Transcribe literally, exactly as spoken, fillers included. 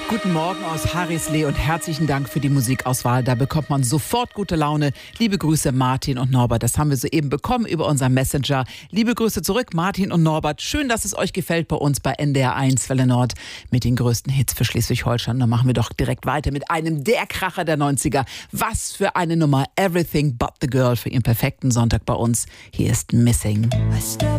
Guten Morgen aus Harrislee und herzlichen Dank für die Musikauswahl. Da bekommt man sofort gute Laune. Liebe Grüße Martin und Norbert. Das haben wir soeben bekommen über unseren Messenger. Liebe Grüße zurück, Martin und Norbert. Schön, dass es euch gefällt bei uns bei N D R eins Welle Nord mit den größten Hits für Schleswig-Holstein. Dann machen wir doch direkt weiter mit einem der Kracher der neunziger. Was für eine Nummer. Everything But the Girl für ihren perfekten Sonntag bei uns. Hier ist Missing.